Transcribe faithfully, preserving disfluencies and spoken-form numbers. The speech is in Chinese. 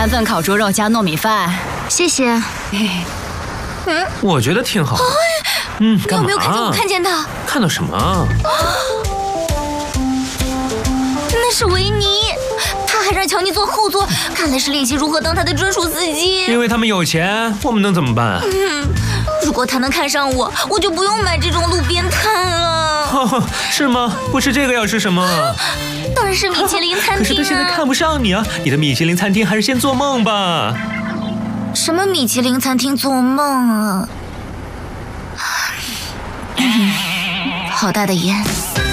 三份烤猪肉加糯米饭， 谢谢。 嗯，我觉得挺好。嗯，干嘛？ 你有没有看见我看见的？ 看到什么？ 那是维尼，他还让乔尼坐后座，看来是练习如何当他的专属司机。 因为他们有钱，我们能怎么办？ 嗯，如果他能看上我，我就不用买这种路边摊了。 哦，是吗？不吃这个要吃什么？ 当然是米其林餐厅啊。 可是他现在看不上你啊！你的米其林餐厅还是先做梦吧。 什么米其林餐厅做梦啊？好大的烟。